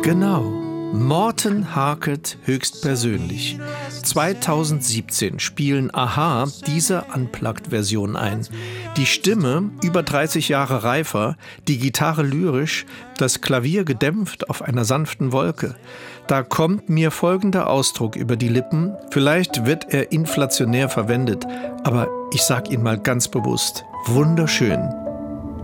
Genau. Morten Harket höchstpersönlich. 2017 spielen a-ha diese Unplugged-Version ein. Die Stimme über 30 Jahre reifer, die Gitarre lyrisch, das Klavier gedämpft auf einer sanften Wolke. Da kommt mir folgender Ausdruck über die Lippen. Vielleicht wird er inflationär verwendet, aber ich sag ihn mal ganz bewusst. Wunderschön.